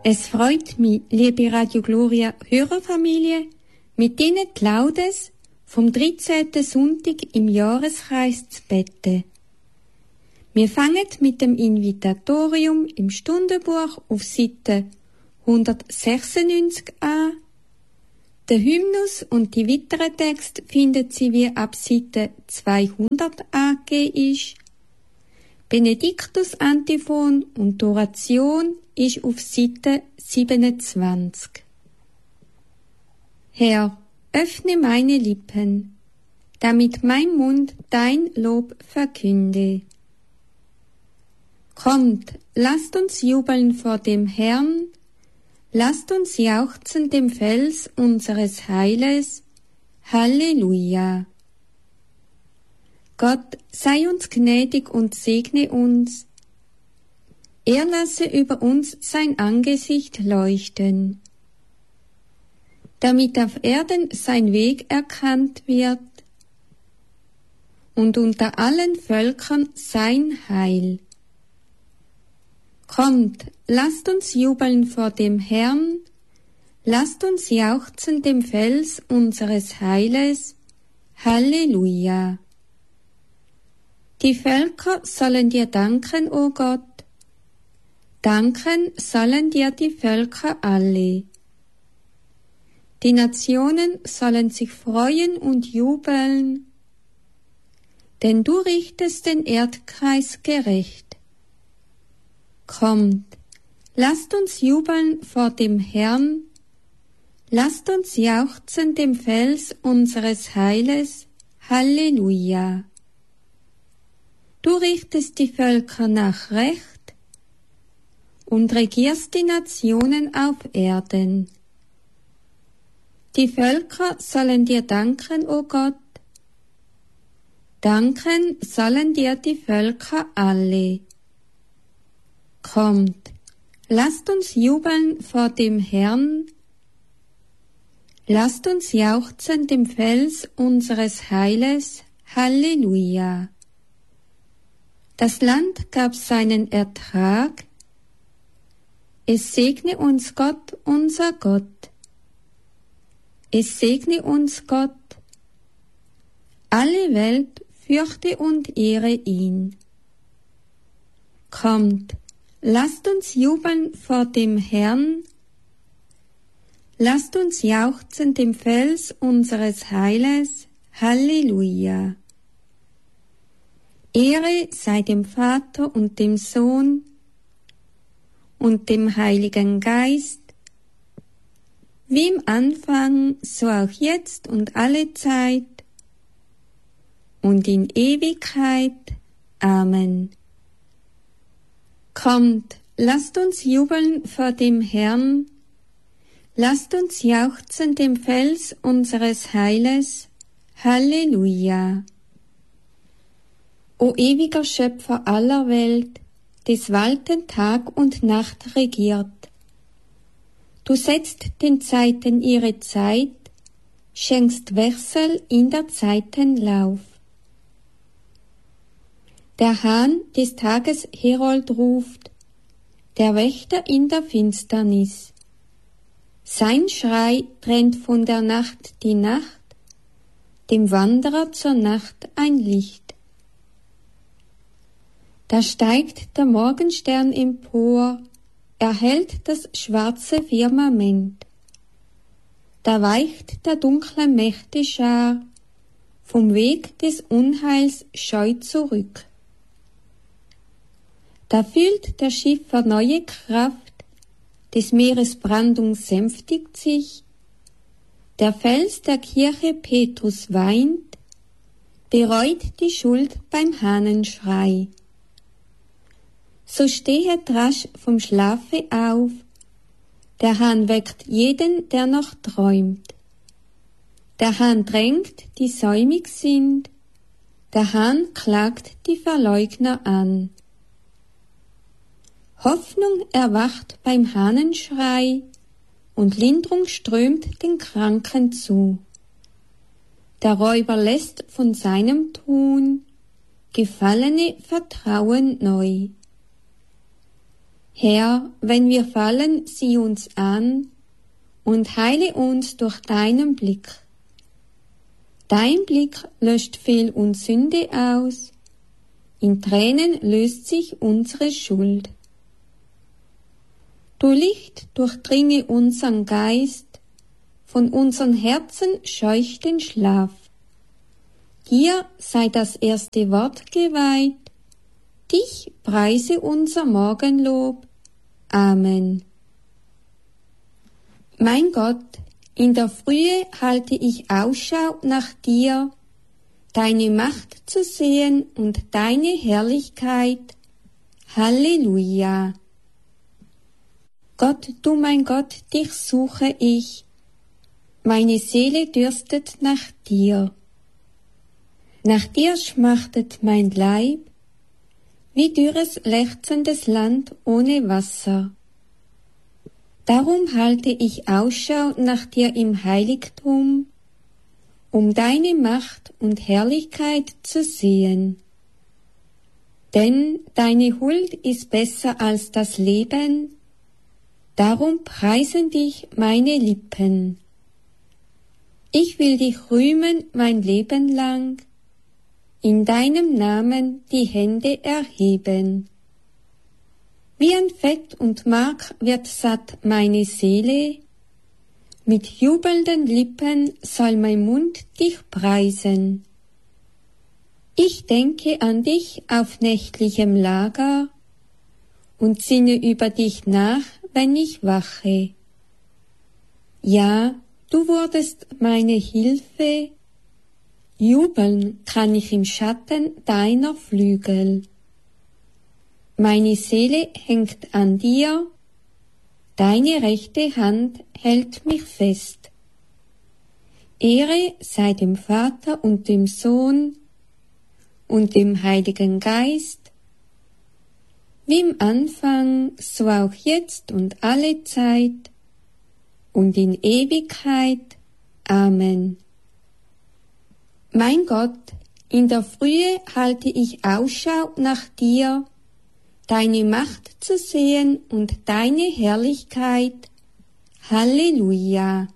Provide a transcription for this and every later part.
Es freut mich, liebe Radio Gloria Hörerfamilie, mit Ihnen die Laudes vom 13. Sonntag im Jahreskreis zu beten. Wir fangen mit dem Invitatorium im Stundenbuch auf Seite 196 an. Den Hymnus und die weiteren Texte finden Sie, wie ab Seite 200 angegeben ist. Benediktus-Antiphon und die Oration ist auf Seite 27. Herr, öffne meine Lippen, damit mein Mund dein Lob verkünde. Kommt, lasst uns jubeln vor dem Herrn, lasst uns jauchzen dem Fels unseres Heiles. Halleluja! Gott sei uns gnädig und segne uns. Er lasse über uns sein Angesicht leuchten, damit auf Erden sein Weg erkannt wird und unter allen Völkern sein Heil. Kommt, lasst uns jubeln vor dem Herrn, lasst uns jauchzen dem Fels unseres Heiles. Halleluja! Die Völker sollen dir danken, o Gott. Danken sollen dir die Völker alle. Die Nationen sollen sich freuen und jubeln, denn du richtest den Erdkreis gerecht. Kommt, lasst uns jubeln vor dem Herrn, lasst uns jauchzen dem Fels unseres Heiles. Halleluja! Du richtest die Völker nach Recht und regierst die Nationen auf Erden. Die Völker sollen dir danken, o Gott. Danken sollen dir die Völker alle. Kommt, lasst uns jubeln vor dem Herrn. Lasst uns jauchzen dem Fels unseres Heiles. Halleluja! Das Land gab seinen Ertrag. Es segne uns Gott, unser Gott. Es segne uns Gott. Alle Welt fürchte und ehre ihn. Kommt, lasst uns jubeln vor dem Herrn. Lasst uns jauchzen dem Fels unseres Heiles. Halleluja! Ehre sei dem Vater und dem Sohn und dem Heiligen Geist, wie im Anfang, so auch jetzt und alle Zeit und in Ewigkeit. Amen. Kommt, lasst uns jubeln vor dem Herrn, lasst uns jauchzen dem Fels unseres Heiles. Halleluja! O ewiger Schöpfer aller Welt, des Walten Tag und Nacht regiert. Du setzt den Zeiten ihre Zeit, schenkst Wechsel in der Zeiten Lauf. Der Hahn des Tages Herold ruft, der Wächter in der Finsternis. Sein Schrei trennt von der Nacht die Nacht, dem Wanderer zur Nacht ein Licht. Da steigt der Morgenstern empor, erhellt das schwarze Firmament. Da weicht der dunkle Mächte Schar vom Weg des Unheils scheu zurück. Da fühlt der Schiffer neue Kraft, des Meeres Brandung sänftigt sich, der Fels der Kirche Petrus weint, bereut die Schuld beim Hahnenschrei. So stehet rasch vom Schlafe auf, der Hahn weckt jeden, der noch träumt. Der Hahn drängt, die säumig sind, der Hahn klagt die Verleugner an. Hoffnung erwacht beim Hahnenschrei und Linderung strömt den Kranken zu. Der Räuber lässt von seinem Tun Gefallene vertrauen neu. Herr, wenn wir fallen, sieh uns an und heile uns durch deinen Blick. Dein Blick löscht Fehl und Sünde aus, in Tränen löst sich unsere Schuld. Du Licht durchdringe unseren Geist, von unseren Herzen scheuchten Schlaf. Dir sei das erste Wort geweiht, dich preise unser Morgenlob. Amen. Mein Gott, in der Frühe halte ich Ausschau nach dir, deine Macht zu sehen und deine Herrlichkeit. Halleluja. Gott, du mein Gott, dich suche ich, meine Seele dürstet nach dir. Nach dir schmachtet mein Leib, wie dürres, lechzendes Land ohne Wasser. Darum halte ich Ausschau nach dir im Heiligtum, um deine Macht und Herrlichkeit zu sehen. Denn deine Huld ist besser als das Leben, darum preisen dich meine Lippen. Ich will dich rühmen mein Leben lang, in deinem Namen die Hände erheben. Wie an Fett und Mark wird satt meine Seele, mit jubelnden Lippen soll mein Mund dich preisen. Ich denke an dich auf nächtlichem Lager und sinne über dich nach, wenn ich wache. Ja, du wurdest meine Hilfe, jubeln kann ich im Schatten deiner Flügel. Meine Seele hängt an dir, deine rechte Hand hält mich fest. Ehre sei dem Vater und dem Sohn und dem Heiligen Geist, wie im Anfang, so auch jetzt und alle Zeit und in Ewigkeit. Amen. Mein Gott, in der Frühe halte ich Ausschau nach dir, deine Macht zu sehen und deine Herrlichkeit. Halleluja.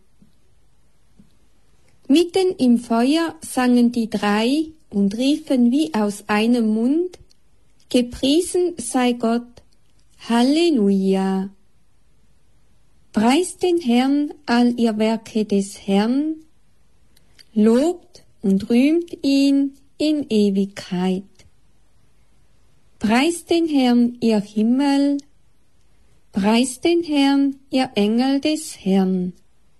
Mitten im Feuer sangen die drei und riefen wie aus einem Mund, gepriesen sei Gott. Halleluja. Preist den Herrn, all ihr Werke des Herrn, lobt und rühmt ihn in Ewigkeit. Preist den Herrn, ihr Himmel, preist den Herrn, ihr Engel des Herrn.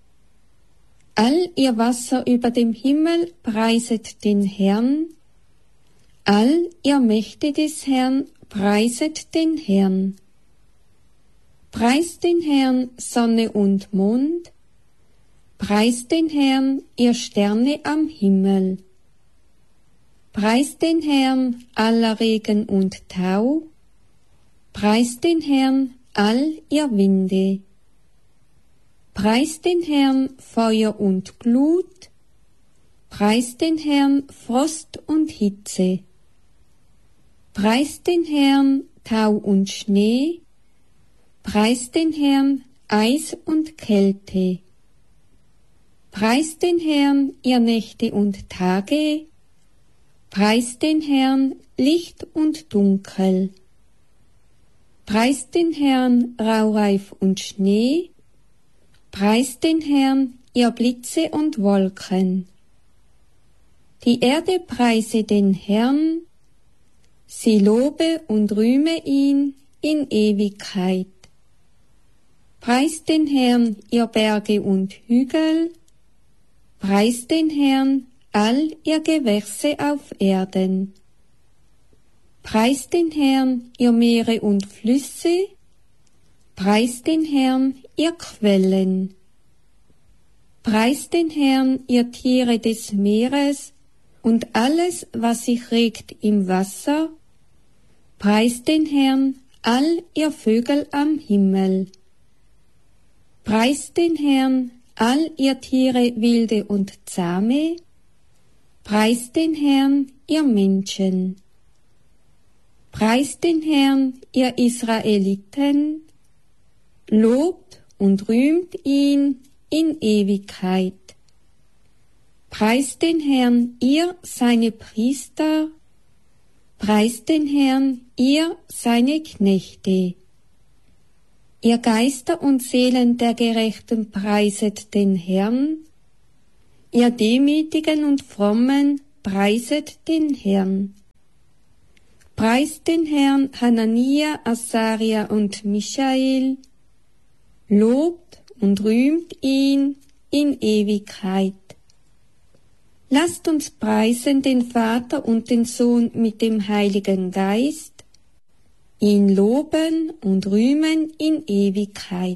All ihr Wasser über dem Himmel preiset den Herrn, all ihr Mächte des Herrn preiset den Herrn. Preist den Herrn, Sonne und Mond, preist den Herrn, ihr Sterne am Himmel. Preist den Herrn, aller Regen und Tau, preist den Herrn, all ihr Winde. Preist den Herrn, Feuer und Glut, preist den Herrn, Frost und Hitze. Preist den Herrn, Tau und Schnee, preist den Herrn, Eis und Kälte. Preist den Herrn, ihr Nächte und Tage, preist den Herrn, Licht und Dunkel. Preist den Herrn, Raureif und Schnee, preist den Herrn, ihr Blitze und Wolken. Die Erde preise den Herrn, sie lobe und rühme ihn in Ewigkeit. Preist den Herrn, ihr Berge und Hügel, preist den Herrn, all ihr Gewächse auf Erden. Preist den Herrn, ihr Meere und Flüsse, preist den Herrn, ihr Quellen. Preist den Herrn, ihr Tiere des Meeres und alles, was sich regt im Wasser, preist den Herrn, all ihr Vögel am Himmel. Preist den Herrn, all ihr Tiere wilde und zahme, preist den Herrn, ihr Menschen. Preist den Herrn, ihr Israeliten, lobt und rühmt ihn in Ewigkeit. Preist den Herrn, ihr seine Priester, preist den Herrn, ihr seine Knechte. Ihr Geister und Seelen der Gerechten preiset den Herrn, ihr Demütigen und Frommen preiset den Herrn. Preist den Herrn, Hanania, Asaria und Michael, lobt und rühmt ihn in Ewigkeit. Lasst uns preisen den Vater und den Sohn mit dem Heiligen Geist, ihn loben und rühmen in Ewigkeit.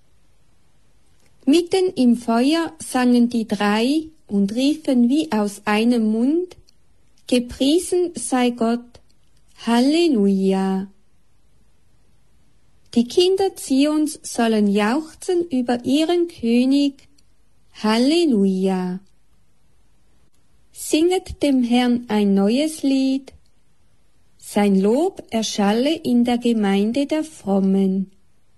Mitten im Feuer sangen die drei und riefen wie aus einem Mund, gepriesen sei Gott, Halleluja. Die Kinder Zions sollen jauchzen über ihren König, Halleluja. Singet dem Herrn ein neues Lied, sein Lob erschalle in der Gemeinde der Frommen.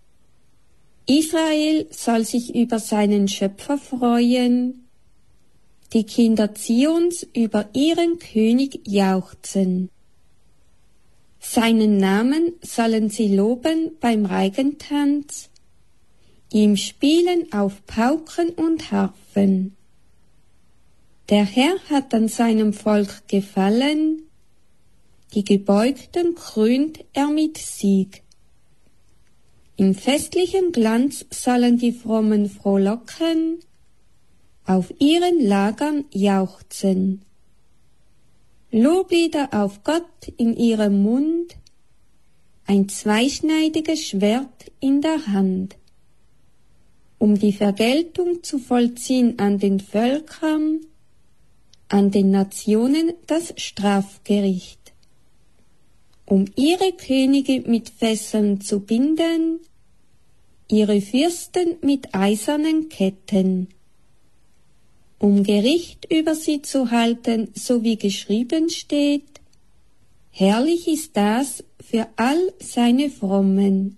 Israel soll sich über seinen Schöpfer freuen, die Kinder Zions über ihren König jauchzen. Seinen Namen sollen sie loben beim Reigentanz, ihm spielen auf Pauken und Harfen. Der Herr hat an seinem Volk gefallen, die Gebeugten krönt er mit Sieg. Im festlichen Glanz sollen die Frommen frohlocken, auf ihren Lagern jauchzen. Loblieder auf Gott in ihrem Mund, ein zweischneidiges Schwert in der Hand, um die Vergeltung zu vollziehen an den Völkern, an den Nationen das Strafgericht, um ihre Könige mit Fesseln zu binden, ihre Fürsten mit eisernen Ketten, um Gericht über sie zu halten, so wie geschrieben steht, herrlich ist das für all seine Frommen.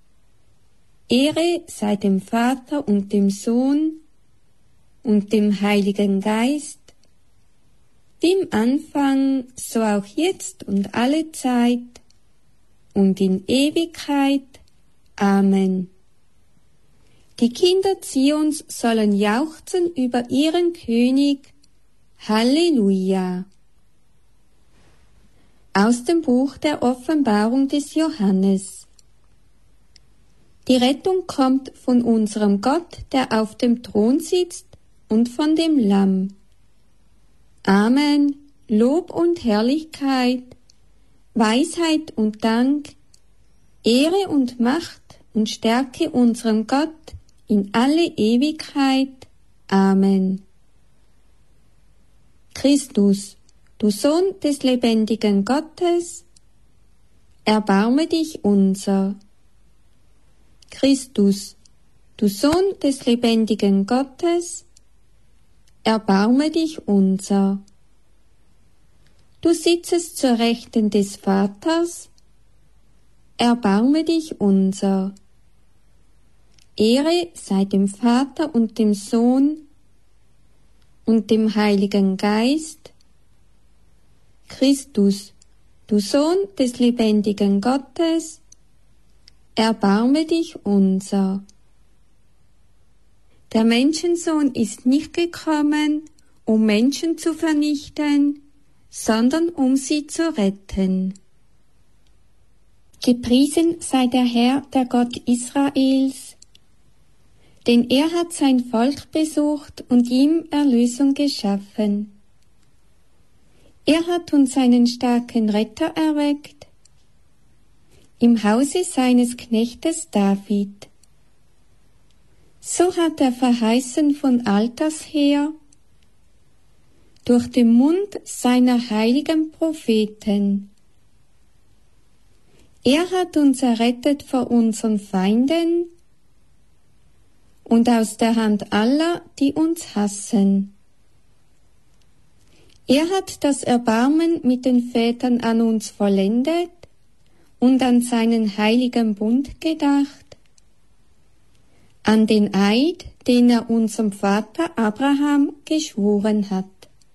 Ehre sei dem Vater und dem Sohn und dem Heiligen Geist, wie im Anfang, so auch jetzt und alle Zeit und in Ewigkeit. Amen. Die Kinder Zions sollen jauchzen über ihren König. Halleluja. Aus dem Buch der Offenbarung des Johannes. Die Rettung kommt von unserem Gott, der auf dem Thron sitzt, und von dem Lamm. Amen, Lob und Herrlichkeit, Weisheit und Dank, Ehre und Macht und Stärke unserem Gott in alle Ewigkeit. Amen. Christus, du Sohn des lebendigen Gottes, erbarme dich unser. Christus, du Sohn des lebendigen Gottes, erbarme dich unser. Du sitzest zur Rechten des Vaters, erbarme dich unser. Ehre sei dem Vater und dem Sohn und dem Heiligen Geist. Christus, du Sohn des lebendigen Gottes, erbarme dich unser. Der Menschensohn ist nicht gekommen, um Menschen zu vernichten, sondern um sie zu retten. Gepriesen sei der Herr, der Gott Israels, denn er hat sein Volk besucht und ihm Erlösung geschaffen. Er hat uns einen starken Retter erweckt, im Hause seines Knechtes David. So hat er verheißen von alters her, durch den Mund seiner heiligen Propheten. Er hat uns errettet vor unseren Feinden und aus der Hand aller, die uns hassen. Er hat das Erbarmen mit den Vätern an uns vollendet und an seinen heiligen Bund gedacht, an den Eid, den er unserem Vater Abraham geschworen hat.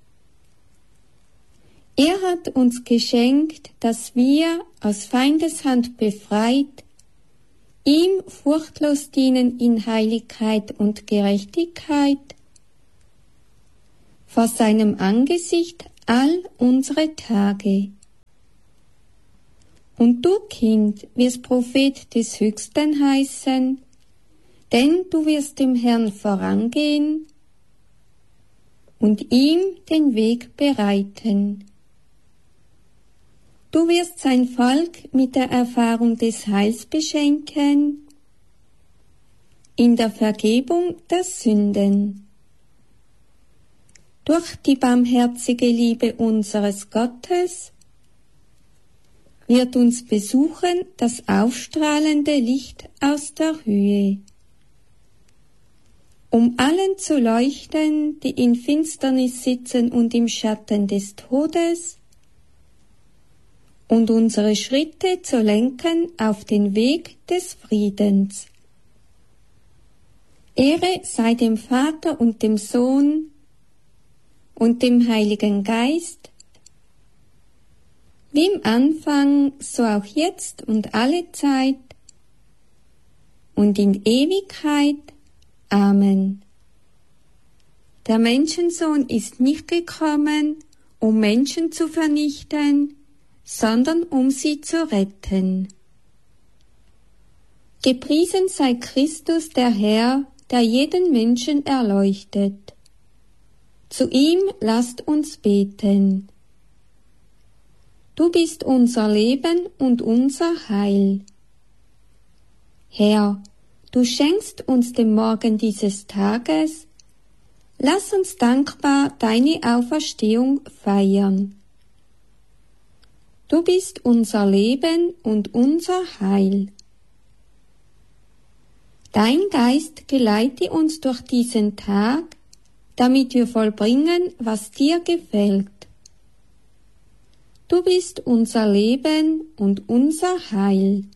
Er hat uns geschenkt, dass wir, aus Feindeshand befreit, ihm furchtlos dienen in Heiligkeit und Gerechtigkeit, vor seinem Angesicht all unsere Tage. Und du, Kind, wirst Prophet des Höchsten heißen, denn du wirst dem Herrn vorangehen und ihm den Weg bereiten. Du wirst sein Volk mit der Erfahrung des Heils beschenken, in der Vergebung der Sünden. Durch die barmherzige Liebe unseres Gottes wird uns besuchen das aufstrahlende Licht aus der Höhe, um allen zu leuchten, die in Finsternis sitzen und im Schatten des Todes, und unsere Schritte zu lenken auf den Weg des Friedens. Ehre sei dem Vater und dem Sohn und dem Heiligen Geist, wie im Anfang, so auch jetzt und alle Zeit und in Ewigkeit. Amen. Der Menschensohn ist nicht gekommen, um Menschen zu vernichten, sondern um sie zu retten. Gepriesen sei Christus, der Herr, der jeden Menschen erleuchtet. Zu ihm lasst uns beten. Du bist unser Leben und unser Heil. Herr, du schenkst uns den Morgen dieses Tages, lass uns dankbar deine Auferstehung feiern. Du bist unser Leben und unser Heil. Dein Geist geleite uns durch diesen Tag, damit wir vollbringen, was dir gefällt. Du bist unser Leben und unser Heil.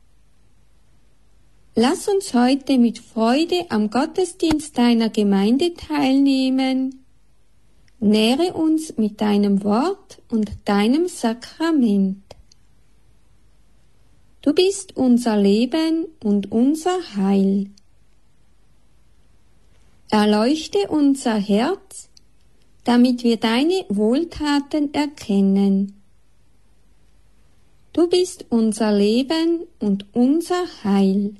Lass uns heute mit Freude am Gottesdienst deiner Gemeinde teilnehmen. Nähre uns mit deinem Wort und deinem Sakrament. Du bist unser Leben und unser Heil. Erleuchte unser Herz, damit wir deine Wohltaten erkennen. Du bist unser Leben und unser Heil.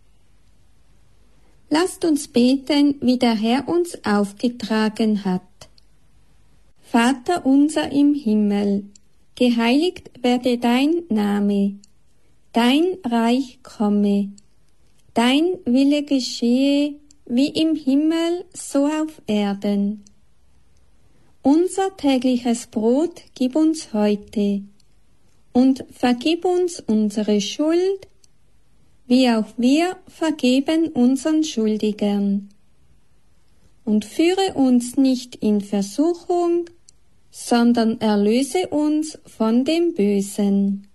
Lasst uns beten, wie der Herr uns aufgetragen hat. Vater unser im Himmel, geheiligt werde dein Name, dein Reich komme, dein Wille geschehe, wie im Himmel, so auf Erden. Unser tägliches Brot gib uns heute und vergib uns unsere Schuld, wie auch wir vergeben unseren Schuldigern. Und führe uns nicht in Versuchung, sondern erlöse uns von dem Bösen.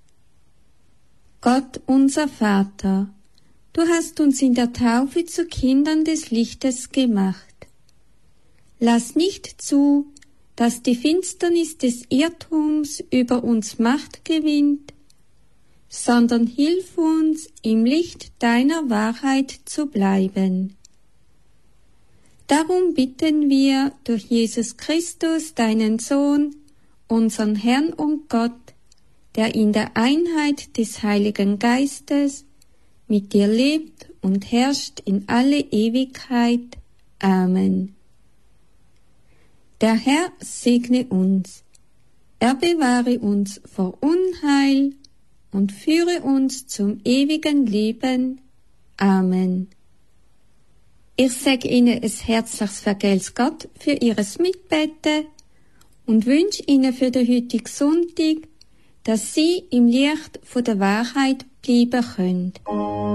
Gott, unser Vater, du hast uns in der Taufe zu Kindern des Lichtes gemacht. Lass nicht zu, dass die Finsternis des Irrtums über uns Macht gewinnt, sondern hilf uns, im Licht deiner Wahrheit zu bleiben. Darum bitten wir durch Jesus Christus, deinen Sohn, unseren Herrn und Gott, der in der Einheit des Heiligen Geistes mit dir lebt und herrscht in alle Ewigkeit. Amen. Der Herr segne uns. Er bewahre uns vor Unheil und führe uns zum ewigen Leben. Amen. Ich sage Ihnen ein herzliches Vergelt's Gott für Ihres Mitbeten und wünsche Ihnen für den heutigen Sonntag, dass Sie im Licht von der Wahrheit bleiben können.